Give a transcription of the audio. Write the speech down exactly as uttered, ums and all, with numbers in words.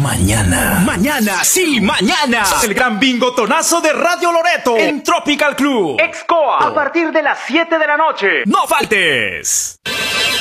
Mañana. Mañana, sí, mañana. El gran bingo tonazo de Radio Loreto en Tropical Club. Excoa. A partir de las siete de la noche. ¡No faltes!